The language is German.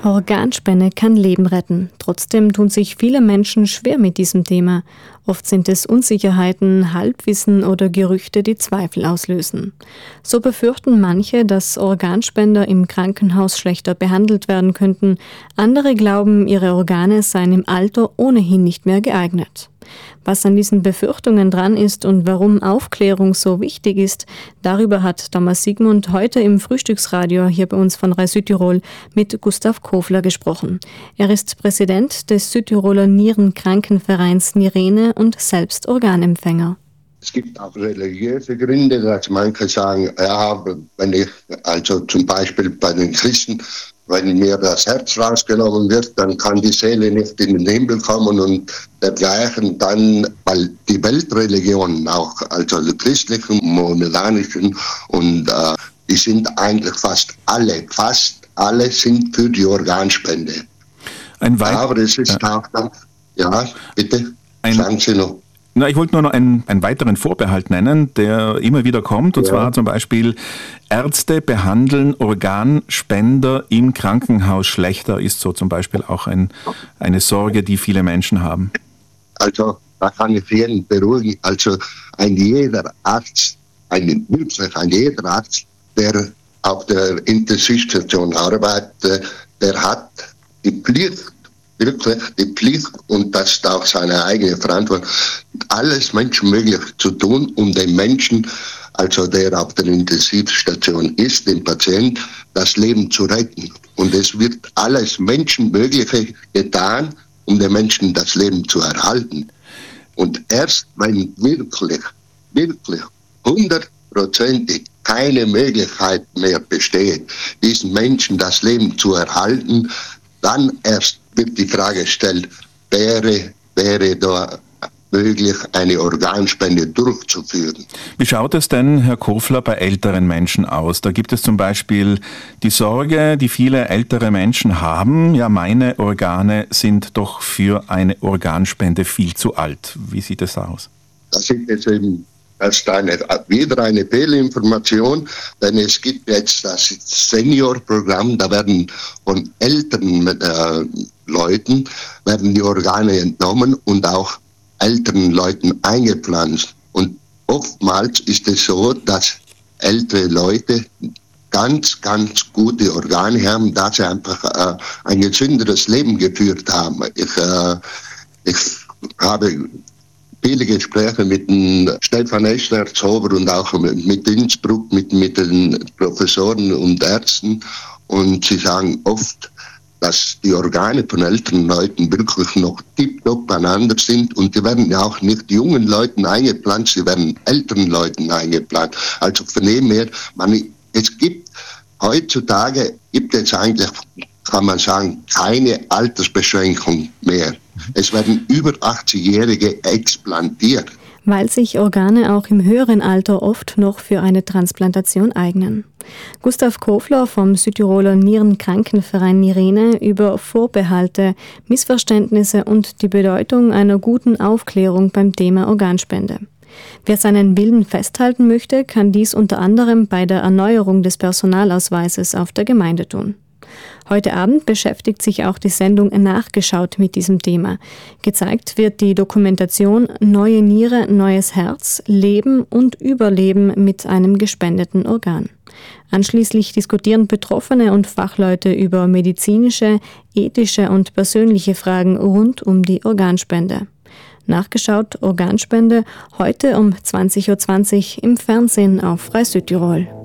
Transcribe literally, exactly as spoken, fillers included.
Organspende kann Leben retten. Trotzdem tun sich viele Menschen schwer mit diesem Thema. Oft sind es Unsicherheiten, Halbwissen oder Gerüchte, die Zweifel auslösen. So befürchten manche, dass Organspender im Krankenhaus schlechter behandelt werden könnten. Andere glauben, ihre Organe seien im Alter ohnehin nicht mehr geeignet. Was an diesen Befürchtungen dran ist und warum Aufklärung so wichtig ist, darüber hat Thomas Sigmund heute im Frühstücksradio hier bei uns von Reis Südtirol mit Gustav Kofler gesprochen. Er ist Präsident des Südtiroler Nierenkrankenvereins Nirene und selbst Organempfänger. Es gibt auch religiöse Gründe, dass manche sagen, ja, wenn ich, also zum Beispiel bei den Christen, wenn mir das Herz rausgenommen wird, dann kann die Seele nicht in den Himmel kommen und dergleichen. Dann, weil die Weltreligionen auch, also die christlichen, mohammedanischen und äh, die sind eigentlich fast alle, fast alle sind für die Organspende. Ein Weit- Aber es ist ja. auch dann, ja, bitte, ein sagen Sie noch. Na, ich wollte nur noch einen, einen weiteren Vorbehalt nennen, der immer wieder kommt, und ja. zwar zum Beispiel, Ärzte behandeln Organspender im Krankenhaus schlechter, ist so zum Beispiel auch ein, eine Sorge, die viele Menschen haben. Also, da kann ich jeden beruhigen, also ein jeder Arzt, ein, wirklich ein jeder Arzt, der auf der Intensivstation arbeitet, der hat die Pflicht, wirklich die Pflicht, und das ist auch seine eigene Verantwortung, alles Menschenmögliche zu tun, um den Menschen, also der auf der Intensivstation ist, dem Patient, das Leben zu retten. Und es wird alles Menschenmögliche getan, um den Menschen das Leben zu erhalten. Und erst wenn wirklich, wirklich hundertprozentig keine Möglichkeit mehr besteht, diesen Menschen das Leben zu erhalten, dann erst wird die Frage gestellt, wäre, wäre da möglich, eine Organspende durchzuführen. Wie schaut es denn, Herr Kofler, bei älteren Menschen aus? Da gibt es zum Beispiel die Sorge, die viele ältere Menschen haben, ja, meine Organe sind doch für eine Organspende viel zu alt. Wie sieht es aus? Das ist jetzt eben Das ist eine, wieder eine Fehlinformation, denn es gibt jetzt das Seniorprogramm, da werden von älteren äh, Leuten werden die Organe entnommen und auch älteren Leuten eingepflanzt. Und oftmals ist es so, dass ältere Leute ganz, ganz gute Organe haben, da sie einfach äh, ein gesünderes Leben geführt haben. Ich, äh, ich habe viele Gespräche mit dem Stefan Eschler-Zober und auch mit Innsbruck, mit, mit den Professoren und Ärzten. Und sie sagen oft, dass die Organe von älteren Leuten wirklich noch tiptop beieinander sind. Und die werden ja auch nicht jungen Leuten eingepflanzt, sie werden älteren Leuten eingepflanzt. Also von dem her, man, es gibt, heutzutage gibt es eigentlich, kann man sagen, keine Altersbeschränkung mehr. Es werden über achtzigjährige explantiert. Weil sich Organe auch im höheren Alter oft noch für eine Transplantation eignen. Gustav Kofler vom Südtiroler Nierenkrankenverein Nirene über Vorbehalte, Missverständnisse und die Bedeutung einer guten Aufklärung beim Thema Organspende. Wer seinen Willen festhalten möchte, kann dies unter anderem bei der Erneuerung des Personalausweises auf der Gemeinde tun. Heute Abend beschäftigt sich auch die Sendung Nachgeschaut mit diesem Thema. Gezeigt wird die Dokumentation Neue Niere, neues Herz, Leben und Überleben mit einem gespendeten Organ. Anschließend diskutieren Betroffene und Fachleute über medizinische, ethische und persönliche Fragen rund um die Organspende. Nachgeschaut Organspende heute um zwanzig Uhr zwanzig im Fernsehen auf Reis Südtirol.